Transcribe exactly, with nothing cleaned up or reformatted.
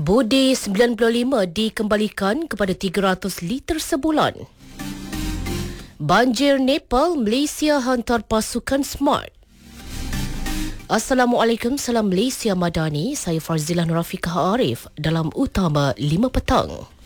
Budi sembilan puluh lima dikembalikan kepada tiga ratus liter sebulan. Banjir Nepal, Malaysia hantar pasukan SMART. Assalamualaikum, salam Malaysia Madani. Saya Farzilah Nurafiqah Arif dalam Utama lima Petang.